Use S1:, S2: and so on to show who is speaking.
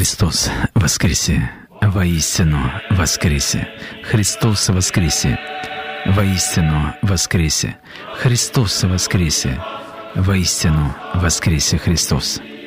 S1: Христос воскресе! Воистину воскресе! Христос воскресе! Воистину воскресе! Христос воскресе! Воистину воскресе Христос!